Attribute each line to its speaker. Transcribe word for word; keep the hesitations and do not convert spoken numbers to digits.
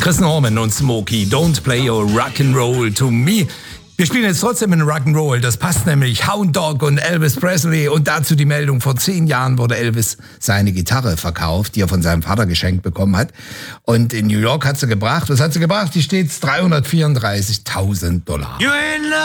Speaker 1: Chris Norman und Smokey, Don't Play Your Rock'n'Roll to Me. Wir spielen jetzt trotzdem in Rock'n'Roll, das passt nämlich. Hound Dog und Elvis Presley und dazu die Meldung, vor zehn Jahren wurde Elvis seine Gitarre verkauft, die er von seinem Vater geschenkt bekommen hat. Und in New York hat sie gebracht, was hat sie gebracht? Die steht dreihundertvierunddreißigtausend Dollar.